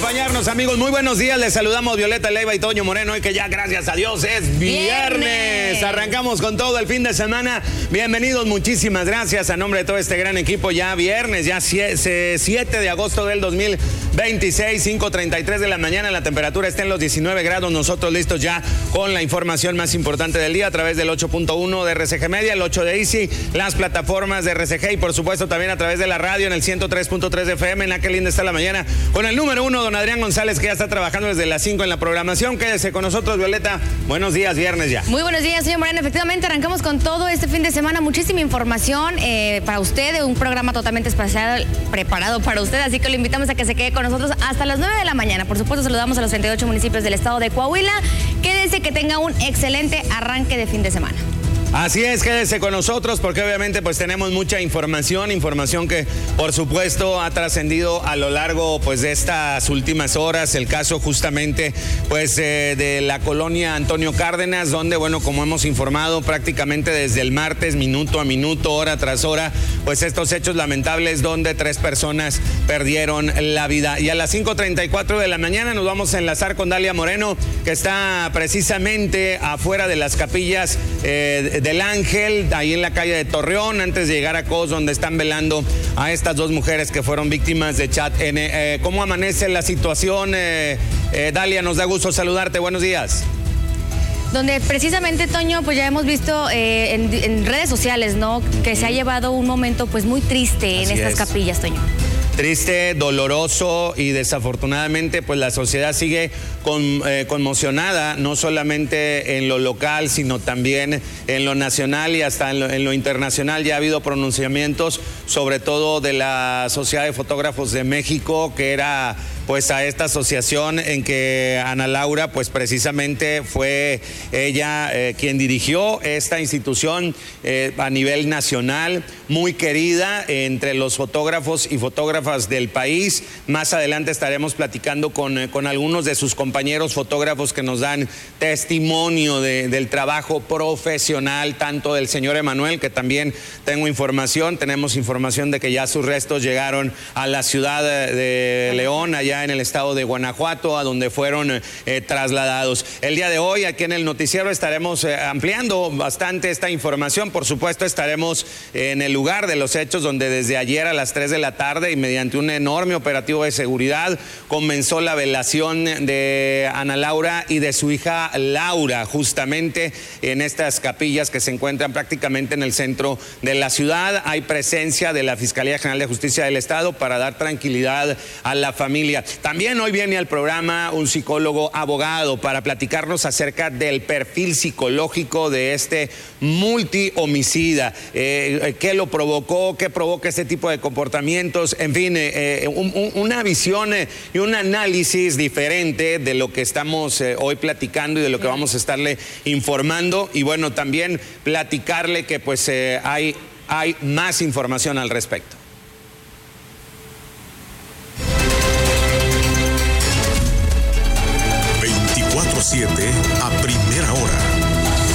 acompañarnos, amigos. Muy buenos días. Les saludamos Violeta Leiva y Toño Moreno. Hoy que ya, gracias a Dios, es viernes. Arrancamos con todo el fin de semana. Bienvenidos, muchísimas gracias a nombre de todo este gran equipo. Ya viernes, ya 7 de agosto del 2026, 5:33 de la mañana. La temperatura está en los 19 grados. Nosotros listos ya con la información más importante del día a través del 8.1 de RCG Media, el 8 de Easy, las plataformas de RCG y por supuesto también a través de la radio en el 103.3 de FM. En Qué linda está la mañana con el número 1, don Adrián González, que ya está trabajando desde las 5 en la programación. Quédese con nosotros, Violeta. Buenos días, viernes ya. Muy buenos días, señor Moreno. Efectivamente, arrancamos con todo este fin de semana. Muchísima información para usted, un programa totalmente especial preparado para usted. Así que lo invitamos a que se quede con nosotros hasta las 9 de la mañana. Por supuesto, saludamos a los 38 municipios del estado de Coahuila. Quédese, que tenga un excelente arranque de fin de semana. Así es, quédese con nosotros porque obviamente pues tenemos mucha información que por supuesto ha trascendido a lo largo pues de estas últimas horas. El caso justamente pues de la colonia Antonio Cárdenas, donde bueno, como hemos informado prácticamente desde el martes, minuto a minuto, hora tras hora, pues estos hechos lamentables donde 3 personas perdieron la vida. Y a las 5:34 de la mañana nos vamos a enlazar con Dalia Moreno, que está precisamente afuera de las capillas del Ángel, ahí en la calle de Torreón, antes de llegar a Cos, donde están velando a estas 2 mujeres que fueron víctimas de Chat N. ¿Cómo amanece la situación? Dalia, nos da gusto saludarte. Buenos días. Donde precisamente, Toño, pues ya hemos visto en redes sociales, ¿no? Que se ha llevado un momento pues muy triste en estas capillas, Toño. Triste, doloroso y desafortunadamente pues la sociedad sigue conmocionada, no solamente en lo local, sino también en lo nacional y hasta en lo internacional. Ya ha habido pronunciamientos, sobre todo de la Sociedad de Fotógrafos de México, que era pues a esta asociación en que Ana Laura pues precisamente fue ella quien dirigió esta institución a nivel nacional, muy querida entre los fotógrafos y fotógrafas del país. Más adelante estaremos platicando con algunos de sus compañeros fotógrafos que nos dan testimonio del trabajo profesional, tanto del señor Emanuel, que también tenemos información de que ya sus restos llegaron a la ciudad de León, allá en el estado de Guanajuato, a donde fueron trasladados. El día de hoy, aquí en el noticiero, estaremos ampliando bastante esta información. Por supuesto, estaremos en el lugar de los hechos, donde desde ayer a las 3 de la tarde y mediante un enorme operativo de seguridad comenzó la velación de Ana Laura y de su hija Laura, justamente en estas capillas que se encuentran prácticamente en el centro de la ciudad. Hay presencia de la Fiscalía General de Justicia del Estado para dar tranquilidad a la familia. También hoy viene al programa un psicólogo abogado para platicarnos acerca del perfil psicológico de este multihomicida, qué lo provocó, qué provoca este tipo de comportamientos, en fin, una visión y un análisis diferente de lo que estamos hoy platicando y de lo que vamos a estarle informando. Y bueno, también platicarle que pues hay más información al respecto. 24/7 a primera hora.